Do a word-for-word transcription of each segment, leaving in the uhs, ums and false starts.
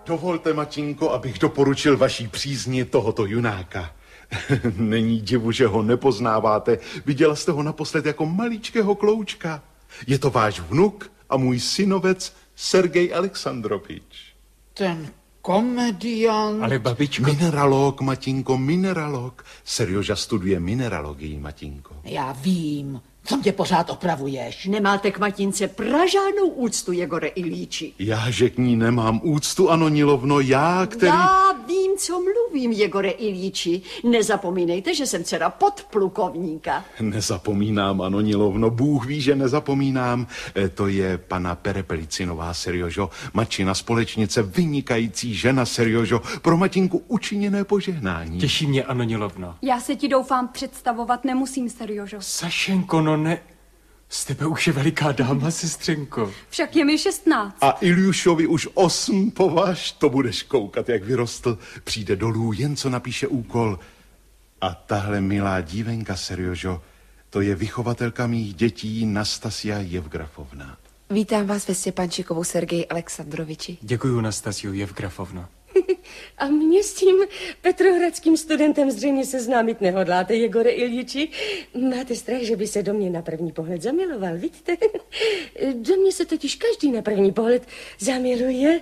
Dovolte, matinko, abych doporučil vaší přízni tohoto junáka. Není divu, že ho nepoznáváte. Viděla jste ho naposled jako maličkého kloučka. Je to váš vnuk a můj synovec Sergej Alexandrovič. Ten komediant... Ale babičko... Mineralog, matinko, mineralog. Serjoža studuje mineralogii, matinko. Já vím. Co mě pořád opravuješ? Nemáte k matince pražádnou úctu, Jegore Ilíči. Já, že k ní nemám úctu, Anonilovno, já, který... Já vím, co mluvím, Jegore Ilíči. Nezapomínejte, že jsem dcera podplukovníka. Nezapomínám, Anonilovno, Bůh ví, že nezapomínám. E, to je pana Perepelicinová, Serjožo, matčina společnice, vynikající žena, Serjožo, pro matinku učiněné požehnání. Těší mě, Anonilovno. Já se ti doufám představovat nemusím, Serjožo. Sašenko, no ne, z tebe už je veliká dáma, sestřenko. Však je mi šestnáct. A Iljušovi už osm, považ, to budeš koukat, jak vyrostl. Přijde dolů, jen co napíše úkol. A tahle milá dívenka, Serjožo, to je vychovatelka mých dětí Nastasia Jevgrafovna. Vítám vás ve Stěpančikovu, Sergeji Alexandroviči. Děkuju, Nastasiu Jevgrafovno. A mě s tím petrohradským studentem zřejmě seznámit nehodláte, Jegore Iljiči. Máte strach, že by se do mě na první pohled zamiloval, vidíte? Do mě se totiž každý na první pohled zamiluje.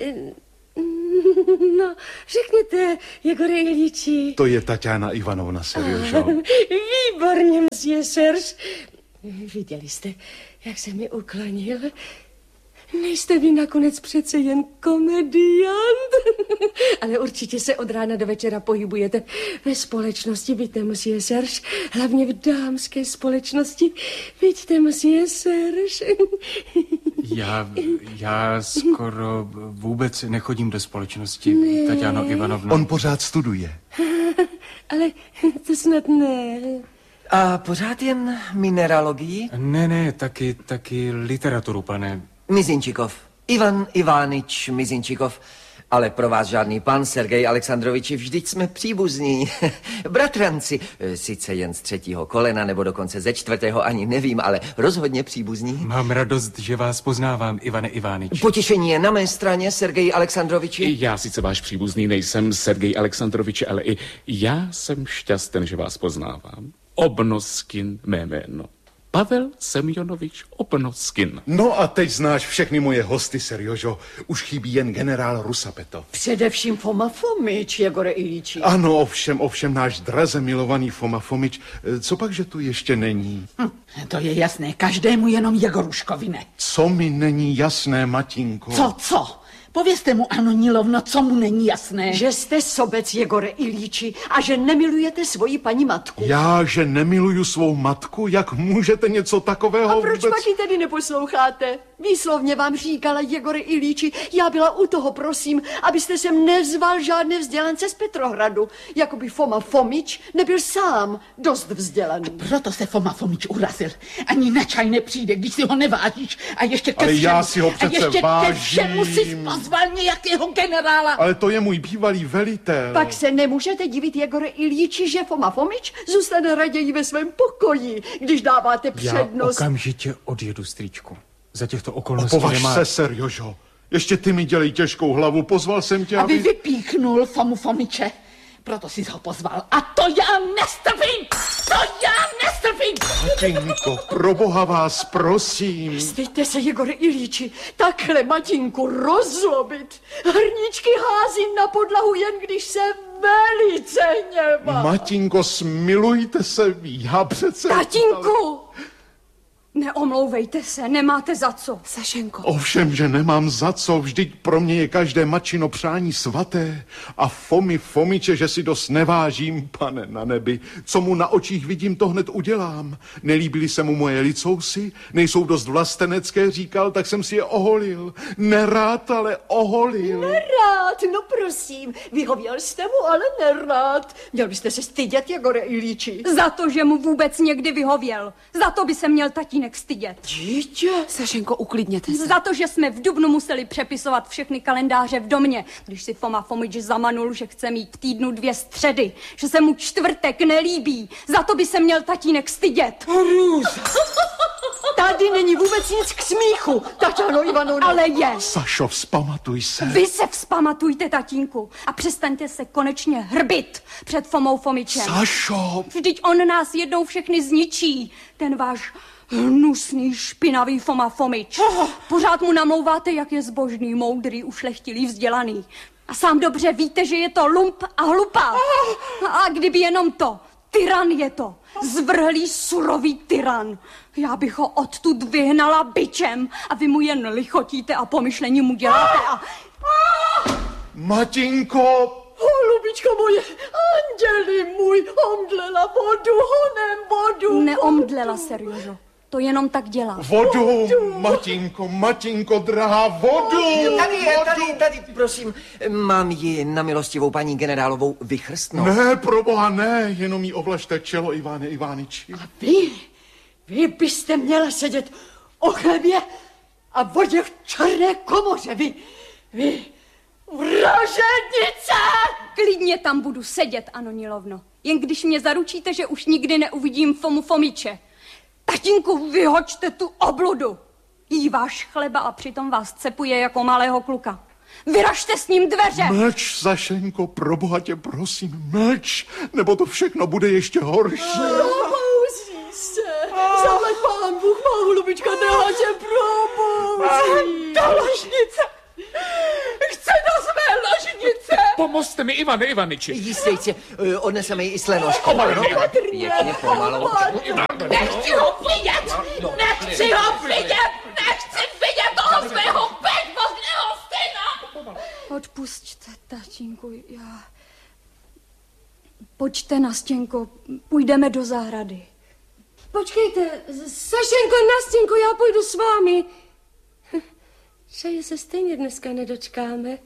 No, řekněte, Jegore Iljiči. To je Tatiana Ivanovna, Serjožo. Výborně, monsieur Serge. Viděli jste, jak se mi uklonil? Nejste vy nakonec přece jen komediant, ale určitě se od rána do večera pohybujete ve společnosti, víte, monsieur Serge, hlavně v dámské společnosti, vidíte, monsieur Serge. Já, já skoro vůbec nechodím do společnosti, ne. Tatiano Ivanovna. On pořád studuje. Ale to snad ne. A pořád jen mineralogii? Ne, ne, taky, taky literaturu, pane. Mizinčikov. Ivan Ivánič Mizinčikov. Ale pro vás žádný pan, Sergej Alexandroviči, vždyť jsme příbuzní. Bratranci, sice jen z třetího kolena, nebo dokonce ze čtvrtého, ani nevím, ale rozhodně příbuzní. Mám radost, že vás poznávám, Ivane Ivánič. Potěšení je na mé straně, Sergej Alexandroviči. Já sice váš příbuzný nejsem, Sergej Alexandroviči, ale i já jsem šťasten, že vás poznávám. Obnoskin mé jméno. Pavel Semjonovič Obnoskin. No a teď znáš všechny moje hosty, Serjožo. Už chybí jen generál Rusapetov. Především Foma Fomič, Jegore Ilíči. Ano, ovšem, ovšem, náš draze milovaný Foma Fomič. Co pak, že tu ještě není? Hm, to je jasné, každému jenom Jegoruškovi ne. Co mi není jasné, matinko? Co, co? Povězte mu, Anonilovno, co mu není jasné. Že jste sobec, Jegore Ilíči, a že nemilujete svoji paní matku. Já, že nemiluju svou matku? Jak můžete něco takového A proč vůbec... pak ji tedy neposloucháte? Výslovně vám říkala, Jegore Ilíči, já byla u toho, prosím, abyste sem nezval žádné vzdělance z Petrohradu. Jakoby Foma Fomič nebyl sám dost vzdělaný. A proto se Foma Fomič urazil. Ani na čaj nepřijde, když si ho nevážíš. A ještě ke Ale všemu, já si ho a ještě vážím. ke všemu si pozval nějakého generála. Ale to je můj bývalý velitel. Pak se nemůžete divit, Jegore Ilíči, že Foma Fomič zůstane raději ve svém pokoji, když dáváte přednost. Já okamžitě odjedu, strýčku. Za těchto okolností Opovaž nemá... se, Serjožo. Ještě ty mi dělej těžkou hlavu. Pozval jsem tě, Aby aby... vypíchnul Fomu Fomiče. Proto si ho pozval. A to já nestrpím! To já nestrpím! Matinko, pro boha vás prosím. Styďte se, Jegore Ilíči, takhle matinku rozlobit. Hrníčky házím na podlahu, jen když se velice hněvá. Matinko, smilujte se, já přece... Tatínku! Neomlouvejte se, nemáte za co. Sašenko. Ovšem, že nemám za co, vždyť pro mě je každé matčino přání svaté. A Fomy Fomiče, že si dost nevážím, pane na nebi. Co mu na očích vidím, to hned udělám. Nelíbily se mu moje licousy, nejsou dost vlastenecké, říkal, tak jsem si je oholil. Nerád, ale oholil. Nerád, no prosím, vyhověl jste mu, ale nerád. Měl byste se stydět, Jegore Ilíči. Za to, že mu vůbec někdy vyhověl. Za to by se měl tatínek stydět. Dítě. Sašenko, uklidněte se. Za to, že jsme v dubnu museli přepisovat všechny kalendáře v domě, když si Foma Fomič zamanul, že chce mít v týdnu dvě středy, že se mu čtvrtek nelíbí. Za to by se měl tatínek stydět. Růza. Tady není vůbec nic k smíchu, Taťáno Ivanovno. Ale je. Sašo, vzpamatuj se. Vy se vzpamatujte, tatínku, a přestaňte se konečně hrbit před Fomou Fomičem. Sašo! Vždyť on nás jednou všechny zničí, ten váš hnusný, špinavý Foma Fomič. Pořád mu namlouváte, jak je zbožný, moudrý, ušlechtilý, vzdělaný. A sám dobře víte, že je to lump a hlupák. A kdyby jenom to, tyran je to. Zvrhlý, surový tyran. Já bych ho odtud vyhnala bičem a vy mu jen lichotíte a pomyšlení mu děláte a... Matinko! Holubičko moje, anděli můj, omdlela vodu, honem vodu. Neomdlela, Seriožo. To jenom tak dělá. Vodu, vodu. Matinko, Matinko, drahá, vodu! Tady je, tady, tady, prosím. Mám ji na milostivou paní generálovou vychrstnout. Ne, proboha, ne, jenom jí ovlažte čelo, Iváne Ivániči. A vy, vy byste měla sedět o chlebě a vodě v černé komoře, vy, vy, vražednice! Klidně tam budu sedět, Anonilovno. Jen když mě zaručíte, že už nikdy neuvidím Fomu Fomiče. Tatínku, vyhoďte tu obludu. Jí váš chleba a přitom vás cepuje jako malého kluka. Vyražte s ním dveře. Mlč, Sašenko, proboha tě prosím, mlč, nebo to všechno bude ještě horší. Probouzí se. Zaplať pán Bůh, má holubička, drahá tě probouzí. Ta ložnice. Chce do své ložnice. Pomozte mi, Ivane Ivaniči. Jistě, jistě, odneseme ji i s lenoškou. Pomalu, Pěkně pomalu. Nechci ho vidět. Nechci ho vidět. Nechci vidět toho svého bezmozného syna. Odpusťte, tatínku, já... Pojďte, Nastěnko, půjdeme do zahrady. Počkejte, Sašenko, Nastěnko, já půjdu s vámi. Že se stejně dneska nedočkáme.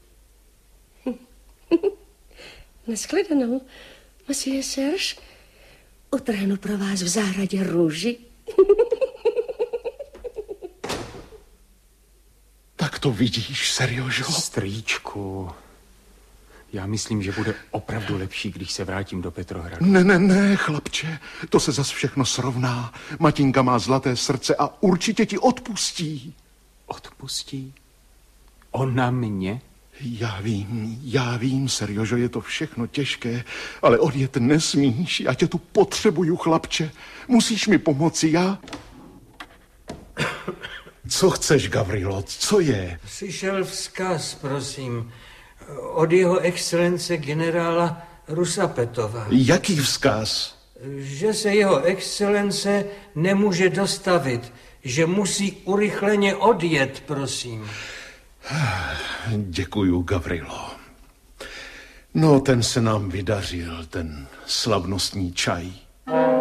Nashledanou, monsieur Serge. Utrhnu pro vás v zahradě růži. Tak to vidíš, Seriožo? Strýčku, já myslím, že bude opravdu lepší, když se vrátím do Petrohradu. Ne, ne, ne, chlapče, to se zas všechno srovná. Matinka má zlaté srdce a určitě ti odpustí. Odpustí? Ona mě? Já vím, já vím, Seriožo, je to všechno těžké, ale odjet nesmíš, já tě tu potřebuju, chlapče. Musíš mi pomoci, já... Co chceš, Gavrilo, co je? Přišel vzkaz, prosím, od jeho excelence generála Rusapetova. Jaký vzkaz? Že se jeho excelence nemůže dostavit, že musí urychleně odjet, prosím. Děkuju, Gavrilo. No, ten se nám vydařil, ten slavnostní čaj.